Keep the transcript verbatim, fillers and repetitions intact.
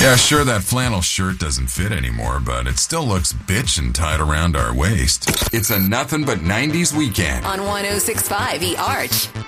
Yeah, sure, that flannel shirt doesn't fit anymore, but it still looks bitchin' tied around our waist. It's a nothing but nineties weekend on one oh six point five E Arch.